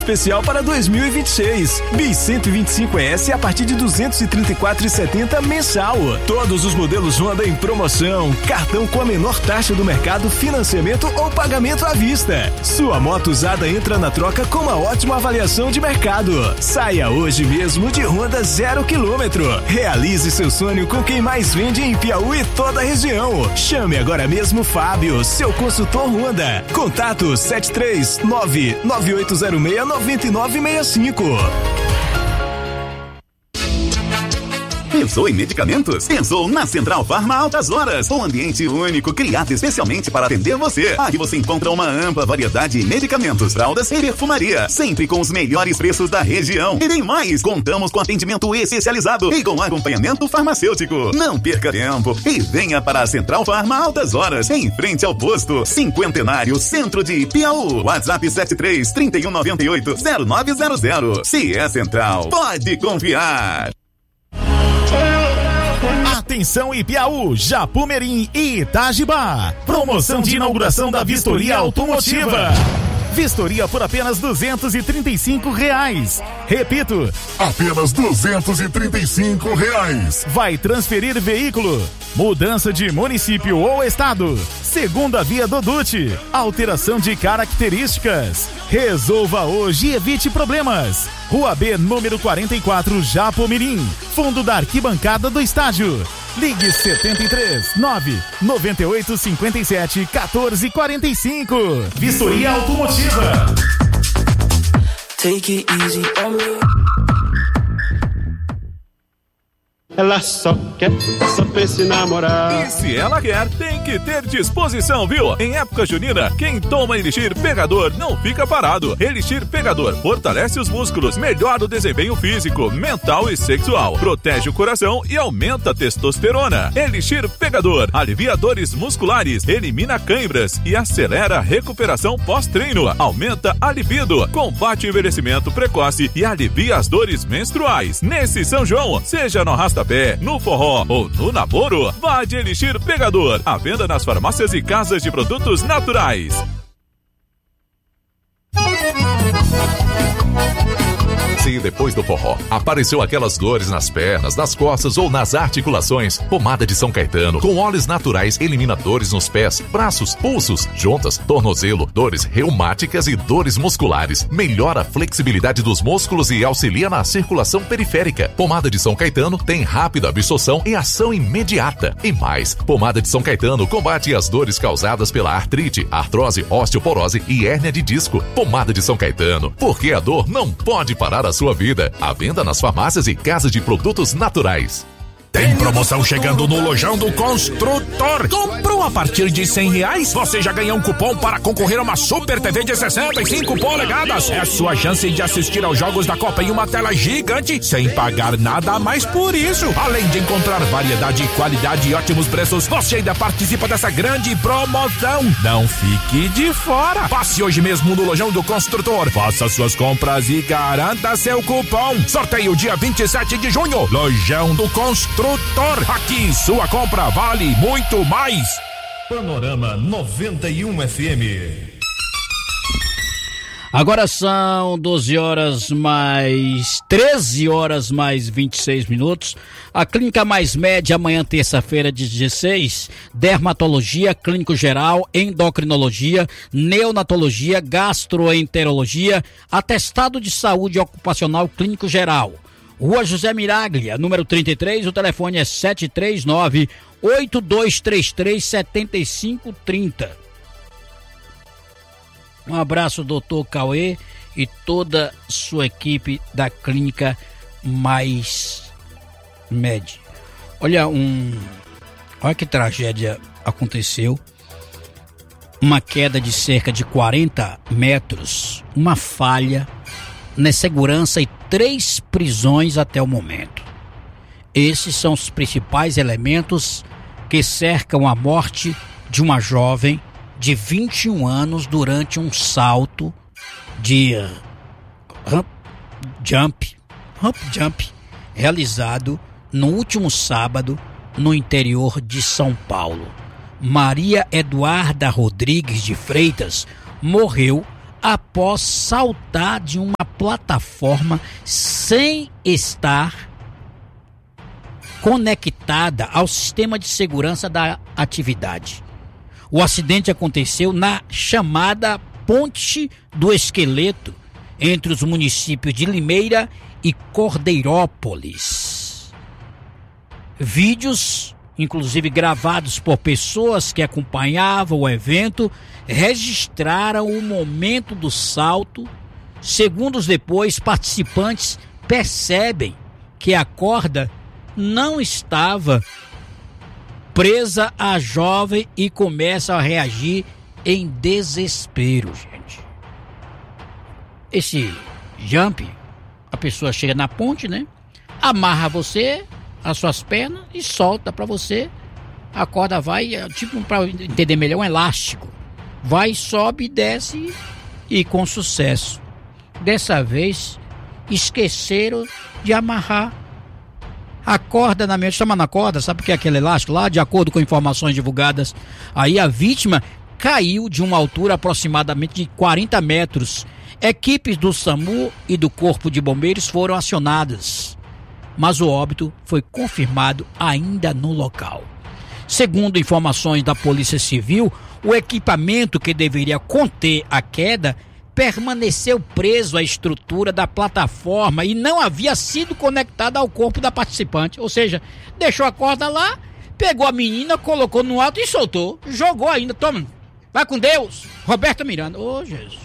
especial para 2026. Bis 125S a partir de R$ 234,70 mensal. Todos os modelos Honda em promoção. Cartão com a menor taxa do mercado, financiamento ou pagamento à vista. Sua moto usada entra na troca com uma ótima avaliação de mercado. Saia hoje mesmo de Honda 0 km. Realize seu sonho com quem mais vende em Piauí e toda a região. Chame agora mesmo Fábio, seu consultor Honda. Contato 739-9806-9965. Pensou em medicamentos? Pensou na Central Farma Altas Horas, um ambiente único criado especialmente para atender você. Aqui você encontra uma ampla variedade de medicamentos, fraldas e perfumaria, sempre com os melhores preços da região. E tem mais, contamos com atendimento especializado e com acompanhamento farmacêutico. Não perca tempo e venha para a Central Farma Altas Horas, em frente ao posto Cinquentenário, centro de Piauí. WhatsApp 73-3198-0900. Se é Central, pode confiar. Atenção Ipiaú, Japumirim e Itajibá. Promoção de inauguração da Vistoria Automotiva. Vistoria por apenas R$235. Repito, apenas R$235. Vai transferir veículo, mudança de município ou estado, segunda via do DUT, alteração de características. Resolva hoje e evite problemas. Rua B, número 44, Japumirim, fundo da arquibancada do estádio. Ligue 73-9-9857-1445. Vistoria Automotiva. Take it easy on me. Ela só pensa em namorar. E se ela quer, tem que ter disposição, viu? Em época junina, quem toma Elixir Pegador não fica parado. Elixir Pegador fortalece os músculos, melhora o desempenho físico, mental e sexual, protege o coração e aumenta a testosterona. Elixir Pegador alivia dores musculares, elimina cãibras e acelera a recuperação pós-treino, aumenta a libido, combate o envelhecimento precoce e alivia as dores menstruais. Nesse São João, seja no arrasta-pé, no forró ou no namoro, vá de Elixir Pegador. À venda nas farmácias e casas de produtos naturais. Se depois do forró apareceu aquelas dores nas pernas, nas costas ou nas articulações, pomada de São Caetano com óleos naturais elimina dores nos pés, braços, pulsos, juntas, tornozelo, dores reumáticas e dores musculares. Melhora a flexibilidade dos músculos e auxilia na circulação periférica. Pomada de São Caetano tem rápida absorção e ação imediata. E mais, pomada de São Caetano combate as dores causadas pela artrite, artrose, osteoporose e hérnia de disco. Pomada de São Caetano, porque a dor não pode parar a sua vida. À venda nas farmácias e casas de produtos naturais. Tem promoção chegando no Lojão do Construtor. Comprou a partir de R$100, você já ganha um cupom para concorrer a uma Super TV de 65 polegadas. É a sua chance de assistir aos jogos da Copa em uma tela gigante, sem pagar nada a mais por isso. Além de encontrar variedade, qualidade e ótimos preços, você ainda participa dessa grande promoção. Não fique de fora. Passe hoje mesmo no Lojão do Construtor. Faça suas compras e garanta seu cupom. Sorteio dia 27 de junho. Lojão do Construtor. Aqui sua compra vale muito mais. Panorama 91 FM. Agora são 13 horas mais 26 minutos. A Clínica Mais Med, amanhã terça-feira de 16, dermatologia, clínico geral, endocrinologia, neonatologia, gastroenterologia, atestado de saúde ocupacional clínico geral. Rua José Miraglia, número 33, o telefone é 739-8233-7530. Um abraço, doutor Cauê e toda sua equipe da Clínica Mais Med. Olha que tragédia aconteceu. Uma queda de cerca de 40 metros, uma falha na segurança e 3 prisões até o momento. Esses são os principais elementos que cercam a morte de uma jovem de 21 anos durante um salto de hump jump realizado no último sábado no interior de São Paulo. Maria Eduarda Rodrigues de Freitas morreu após saltar de uma plataforma sem estar conectada ao sistema de segurança da atividade. O acidente aconteceu na chamada Ponte do Esqueleto, entre os municípios de Limeira e Cordeirópolis. Vídeos, inclusive gravados por pessoas que acompanhavam o evento, registraram o momento do salto. Segundos depois, participantes percebem que a corda não estava presa à jovem e começam a reagir em desespero, gente. Esse jump, a pessoa chega na ponte, né? Amarra você, as suas pernas e solta para você. A corda vai, tipo, para entender melhor, um elástico. Vai, sobe e desce e com sucesso. Dessa vez, esqueceram de amarrar a corda na mente. Chama na corda, sabe o que é aquele elástico lá? De acordo com informações divulgadas, aí a vítima caiu de uma altura aproximadamente de 40 metros. Equipes do SAMU e do Corpo de Bombeiros foram acionadas, mas o óbito foi confirmado ainda no local. Segundo informações da Polícia Civil, o equipamento que deveria conter a queda permaneceu preso à estrutura da plataforma e não havia sido conectado ao corpo da participante. Ou seja, deixou a corda lá, pegou a menina, colocou no alto e soltou. Jogou ainda. Toma, vai com Deus. Roberta Miranda. Ô, Jesus.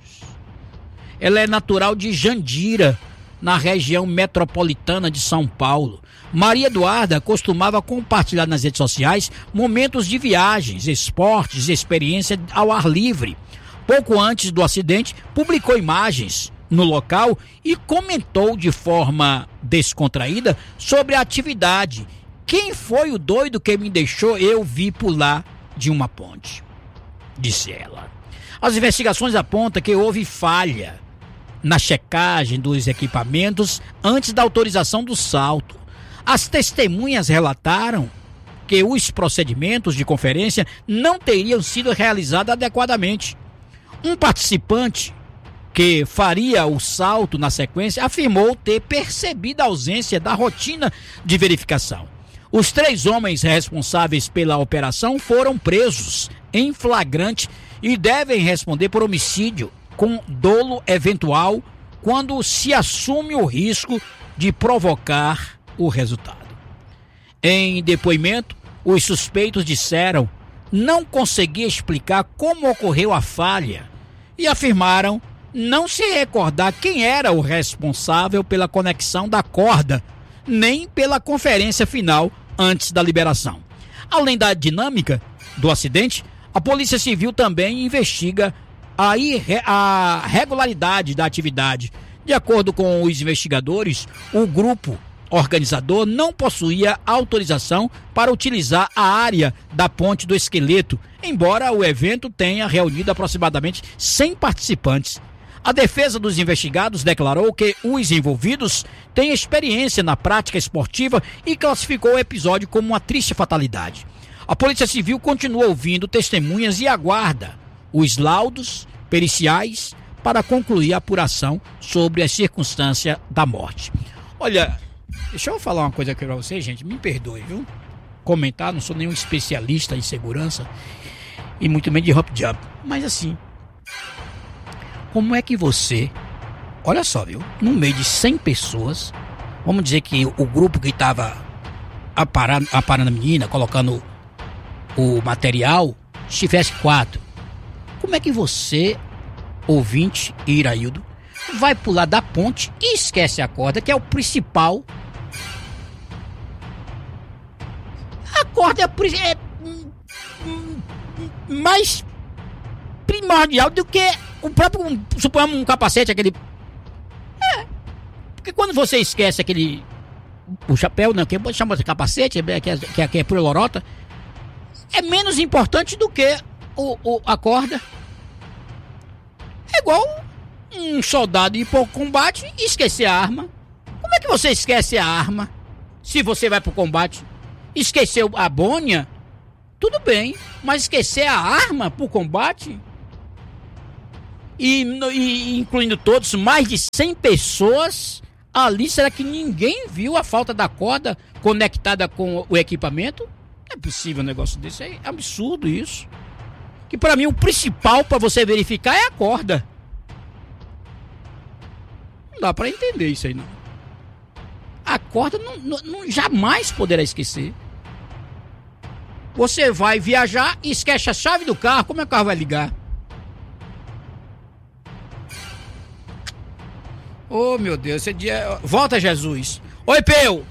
Ela é natural de Jandira, na região metropolitana de São Paulo. Maria Eduarda costumava compartilhar nas redes sociais momentos de viagens, esportes e experiência ao ar livre. Pouco antes do acidente, publicou imagens no local e comentou de forma descontraída sobre a atividade. Quem foi o doido que me deixou eu vir pular de uma ponte? Disse ela. As investigações apontam que houve falha na checagem dos equipamentos antes da autorização do salto. As testemunhas relataram que os procedimentos de conferência não teriam sido realizados adequadamente. Um participante que faria o salto na sequência afirmou ter percebido a ausência da rotina de verificação. Os 3 homens responsáveis pela operação foram presos em flagrante e devem responder por homicídio com dolo eventual quando se assume o risco de provocar o resultado. Em depoimento, os suspeitos disseram não conseguir explicar como ocorreu a falha e afirmaram não se recordar quem era o responsável pela conexão da corda, nem pela conferência final antes da liberação. Além da dinâmica do acidente, a Polícia Civil também investiga a regularidade da atividade. De acordo com os investigadores, o grupo organizador não possuía autorização para utilizar a área da Ponte do Esqueleto, embora o evento tenha reunido aproximadamente 100 participantes. A defesa dos investigados declarou que os envolvidos têm experiência na prática esportiva e classificou o episódio como uma triste fatalidade. A Polícia Civil continua ouvindo testemunhas e aguarda os laudos periciais para concluir a apuração sobre as circunstâncias da morte. Olha, deixa eu falar uma coisa aqui pra vocês, gente, me perdoe, viu? Comentar, não sou nenhum especialista em segurança e muito menos de hop jump, mas assim, como é que você, olha só, viu? No meio de 100 pessoas, vamos dizer que o grupo que estava aparando a menina, colocando o material, estivesse 4. Como é que você, ouvinte Iraildo, vai pular da ponte e esquece a corda, que é o principal? A corda é mais primordial do que o próprio, suponhamos, um capacete, aquele... porque quando você esquece aquele... o chapéu, não, que chama de capacete, que é por lorota, é menos importante do que a corda. É igual um soldado ir para o combate e esquecer a arma. Como é que você esquece a arma se você vai para o combate? Esqueceu a bonha? Tudo bem, mas esquecer a arma para o combate? e incluindo todos, mais de 100 pessoas ali. Será que ninguém viu a falta da corda conectada com o equipamento? Não é possível um negócio desse, é absurdo isso. Que para mim o principal para você verificar é a corda. Não dá para entender isso aí não. A corda não jamais poderá esquecer. Você vai viajar e esquece a chave do carro, como é que o carro vai ligar? Oh, meu Deus, esse dia... Volta, Jesus. Oi, Peu.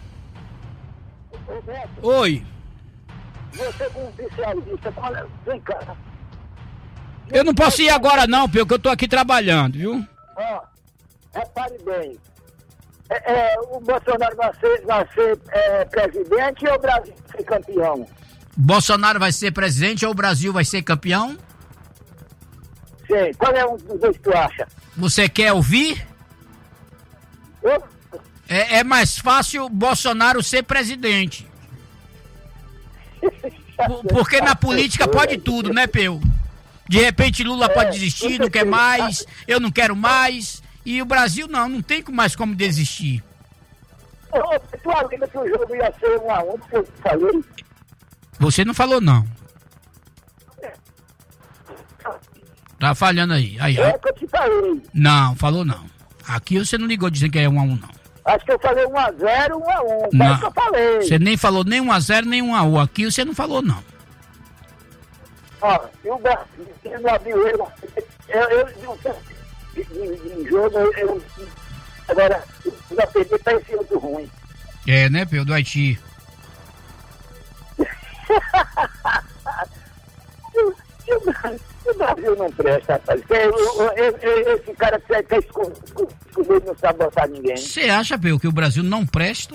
Oi. Você como especialista, vem cá. Eu não posso ir agora não, Peu, que eu tô aqui trabalhando, viu? Ó, repare bem. O Bolsonaro vai ser presidente ou o Brasil vai ser campeão? Bolsonaro vai ser presidente ou o Brasil vai ser campeão? Sim, qual é um dos dois que tu acha? Você quer ouvir? É mais fácil Bolsonaro ser presidente. Porque na política pode tudo, né, Peu? De repente Lula pode desistir, não quer mais, eu não quero mais. E o Brasil não tem mais como desistir. Tu lembra que o jogo ia ser 1-1, que eu falei? Você não falou não. Tá falhando aí. É que eu te falei. Não, falou não. Aqui você não ligou dizendo que é 1-1 não. Acho que eu falei 1-0, 1-1. Não, que eu falei. Você nem falou nem 1-0, nem 1-1. Aqui você não falou não. Ó, e o Brasil não abriu ele. Eu não sei de jogo, agora o da PD tá em cima do ruim. É, né, Peu, do Haiti. O Brasil não presta, rapaz. Esse cara que quer esconder não sabe botar ninguém. Você acha, Peu, que o Brasil não presta?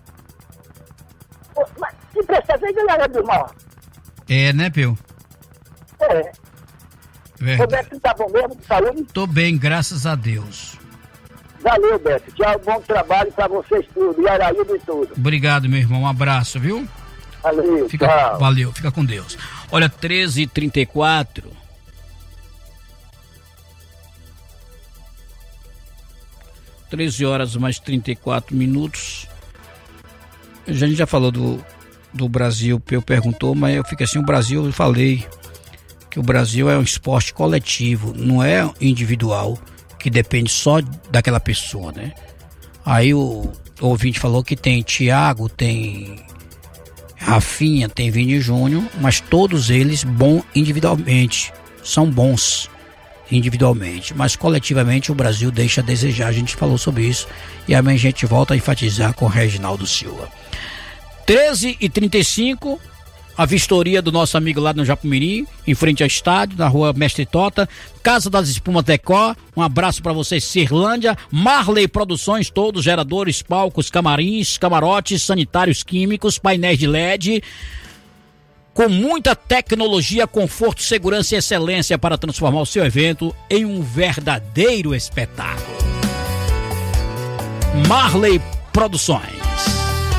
Mas se prestar, vem galera do mal. É, né, Peu? É. Ô, Beto, tá bom mesmo? Saúde? Tô bem, graças a Deus. Valeu, Beto. Tchau, bom trabalho pra vocês tudo. E Araíba e tudo. Obrigado, meu irmão. Um abraço, viu? Valeu, tchau. Valeu, fica com Deus. Olha, 13h34. (13 mais 34 minutos). A gente já falou do Brasil, Peu perguntou, mas eu fico assim, o Brasil, eu falei que o Brasil é um esporte coletivo, não é individual, que depende só daquela pessoa, né? Aí o ouvinte falou que tem Thiago, tem Rafinha, tem Vini Júnior, mas todos eles bons individualmente, são bons individualmente, mas coletivamente o Brasil deixa a desejar. A gente falou sobre isso e amanhã a gente volta a enfatizar com o Reginaldo Silva. 13h35, a vistoria do nosso amigo lá no Japumirim, em frente ao estádio, na rua Mestre Tota, Casa das Espumas Decó. Um abraço para vocês, Cirlândia, Marley Produções, todos, geradores, palcos, camarins, camarotes, sanitários químicos, painéis de LED, com muita tecnologia, conforto, segurança e excelência para transformar o seu evento em um verdadeiro espetáculo. Marley Produções.